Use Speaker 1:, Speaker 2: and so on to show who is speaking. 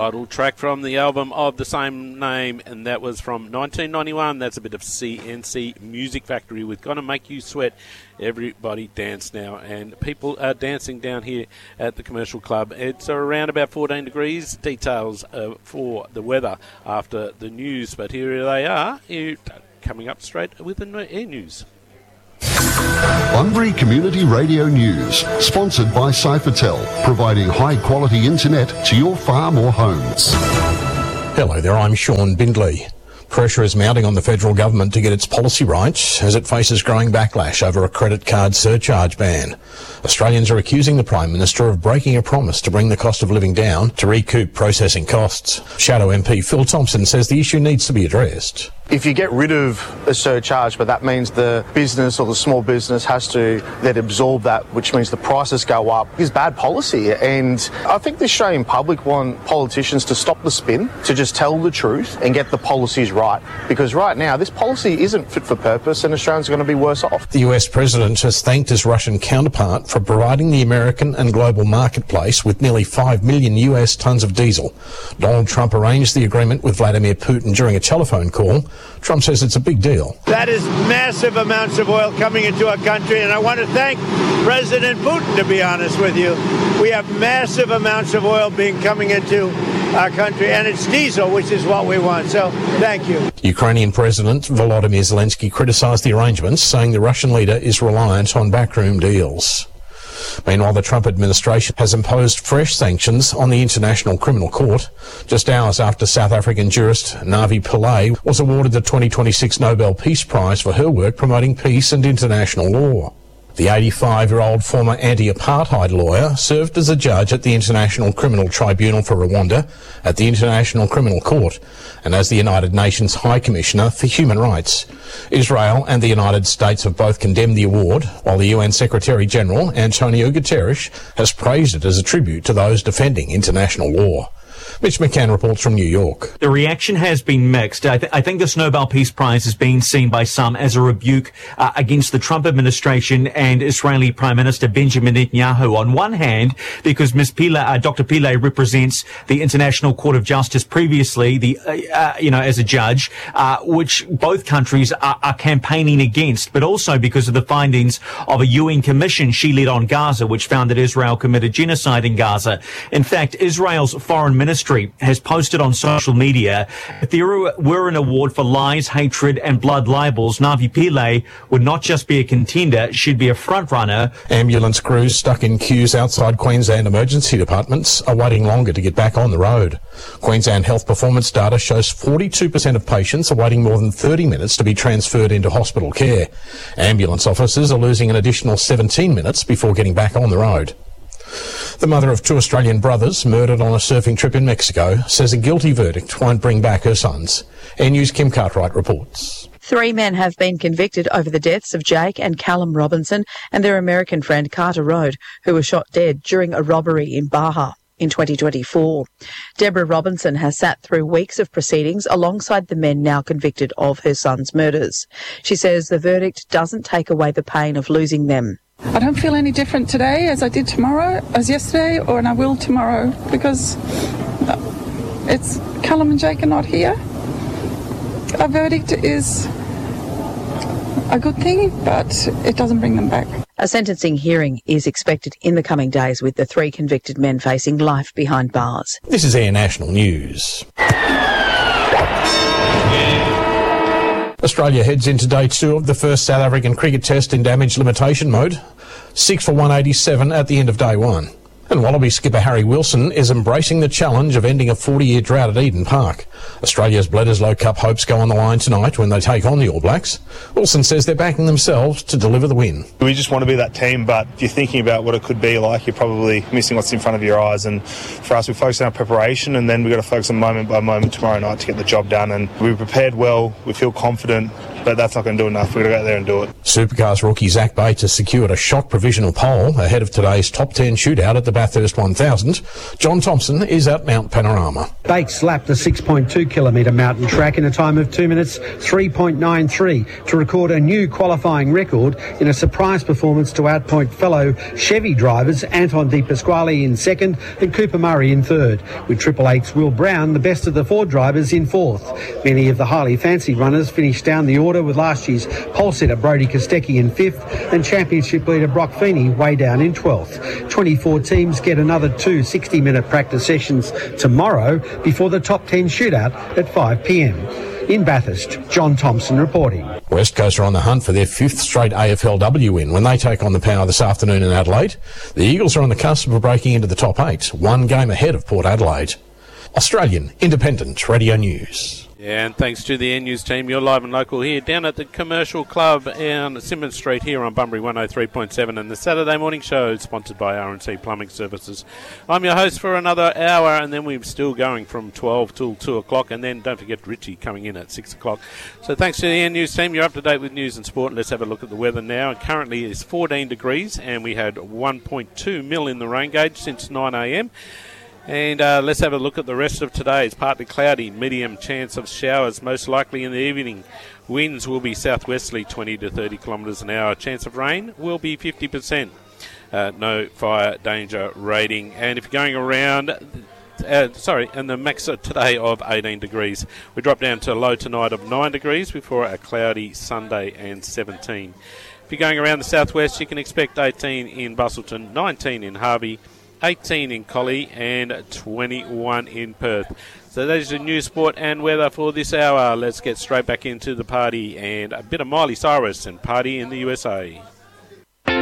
Speaker 1: Title track from the album of the same name, and that was from 1991. That's a bit of CNC Music Factory with Gonna Make You Sweat. Everybody dance now, and people are dancing down here at the Commercial Club. It's around about 14 degrees. Details for the weather after the news, but here they are, coming up straight with the air news.
Speaker 2: Bunbury Community Radio News, sponsored by Cyphertel, providing high-quality internet to your farm or homes.
Speaker 3: Hello there, I'm Sean Bindley. Pressure is mounting on the federal government to get its policy right as it faces growing backlash over a credit card surcharge ban. Australians are accusing the Prime Minister of breaking a promise to bring the cost of living down to recoup processing costs. Shadow MP Phil Thompson says the issue needs to be addressed.
Speaker 4: If you get rid of a surcharge, but that means the business or the small business has to then absorb that, which means the prices go up, is bad policy. And I think the Australian public want politicians to stop the spin, to just tell the truth and get the policies right. Because right now, this policy isn't fit for purpose and Australians are going to be worse off.
Speaker 3: The US President has thanked his Russian counterpart for providing the American and global marketplace with nearly 5 million US tonnes of diesel. Donald Trump arranged the agreement with Vladimir Putin during a telephone call. Trump says it's a big deal.
Speaker 5: That is massive amounts of oil coming into our country, and I want to thank President Putin, to be honest with you. We have massive amounts of oil coming into our country, and it's diesel, which is what we want. So, thank you.
Speaker 3: Ukrainian President Volodymyr Zelensky criticised the arrangements, saying the Russian leader is reliant on backroom deals. Meanwhile, the Trump administration has imposed fresh sanctions on the International Criminal Court just hours after South African jurist Navi Pillay was awarded the 2026 Nobel Peace Prize for her work promoting peace and international law. The 85-year-old former anti-apartheid lawyer served as a judge at the International Criminal Tribunal for Rwanda at the International Criminal Court and as the United Nations High Commissioner for Human Rights. Israel and the United States have both condemned the award, while the UN Secretary-General, Antonio Guterres, has praised it as a tribute to those defending international law. Mitch McCann reports from New York.
Speaker 6: The reaction has been mixed. I think this Nobel Peace Prize is being seen by some as a rebuke against the Trump administration and Israeli Prime Minister Benjamin Netanyahu. On one hand, because Ms. Pillay, Dr. Pillay represents the International Court of Justice previously, as a judge, which both countries are campaigning against, but also because of the findings of a UN commission she led on Gaza, which found that Israel committed genocide in Gaza. In fact, Israel's foreign ministry has posted on social media, if there were an award for lies, hatred and blood libels, Navi Pillay would not just be a contender, she'd be a front runner.
Speaker 3: Ambulance crews stuck in queues outside Queensland emergency departments are waiting longer to get back on the road. Queensland Health Performance data shows 42% of patients are waiting more than 30 minutes to be transferred into hospital care. Ambulance officers are losing an additional 17 minutes before getting back on the road. The mother of two Australian brothers murdered on a surfing trip in Mexico says a guilty verdict won't bring back her sons. Air News' Kim Cartwright reports.
Speaker 7: 3 men have been convicted over the deaths of Jake and Callum Robinson and their American friend Carter Road, who were shot dead during a robbery in Baja in 2024. Deborah Robinson has sat through weeks of proceedings alongside the men now convicted of her son's murders. She says the verdict doesn't take away the pain of losing them.
Speaker 8: I don't feel any different today as I did tomorrow, as yesterday, and I will tomorrow, because it's Callum and Jake are not here. A verdict is a good thing, but it doesn't bring them back.
Speaker 7: A sentencing hearing is expected in the coming days, with the 3 convicted men facing life behind bars.
Speaker 3: This is Air National News. Australia heads into day 2 of the first South African cricket test in damage limitation mode. 6 for 187 at the end of day 1. And Wallaby skipper Harry Wilson is embracing the challenge of ending a 40-year drought at Eden Park. Australia's Bledisloe Cup hopes go on the line tonight when they take on the All Blacks. Wilson says they're backing themselves to deliver the win.
Speaker 9: We just want to be that team, but if you're thinking about what it could be like, you're probably missing what's in front of your eyes. And for us, we focus on our preparation, and then we've got to focus on moment by moment tomorrow night to get the job done. And we've prepared well, we feel confident, but that's not going to do enough. We've got to go out there and do it.
Speaker 3: Supercars rookie Zach Bates has secured a shot provisional pole ahead of today's top 10 shootout at the Bathurst 1000. John Thompson is at Mount Panorama.
Speaker 10: Bates slapped the 6.2-kilometre mountain track in a time of 2 minutes 3.93 to record a new qualifying record in a surprise performance to outpoint fellow Chevy drivers Anton De Pasquale in second and Cooper Murray in third, with Triple Eight's Will Brown the best of the Ford drivers in fourth. Many of the highly fancy runners finished down the order, with last year's pole sitter Brody Kostecki in fifth and championship leader Brock Feeney way down in 12th. 24 teams get another 2 60-minute practice sessions tomorrow before the top 10 shootout at 5 p.m. In Bathurst, John Thompson reporting.
Speaker 3: West Coast are on the hunt for their 5th straight AFLW win when they take on the Power this afternoon in Adelaide. The Eagles are on the cusp of breaking into the top 8, one game ahead of Port Adelaide. Australian Independent Radio News.
Speaker 1: Yeah, and thanks to the N-News team, you're live and local here down at the Commercial Club on Simmons Street here on Bunbury 103.7 and the Saturday morning show sponsored by R&C Plumbing Services. I'm your host for another hour, and then we're still going from 12 till 2 o'clock, and then don't forget Richie coming in at 6 o'clock. So thanks to the N-News team, you're up to date with news and sport. Let's have a look at the weather now. Currently it's 14 degrees and we had 1.2 mil in the rain gauge since 9 a.m. And let's have a look at the rest of today. It's partly cloudy, medium chance of showers, most likely in the evening. Winds will be southwesterly, 20 to 30 kilometres an hour. Chance of rain will be 50%. No fire danger rating. And if you're going around, and the max today of 18 degrees. We drop down to a low tonight of 9 degrees before a cloudy Sunday and 17. If you're going around the southwest, you can expect 18 in Busselton, 19 in Harvey, 18 in Collie and 21 in Perth. So that is the news, sport and weather for this hour. Let's get straight back into the party and a bit of Miley Cyrus and Party in the USA.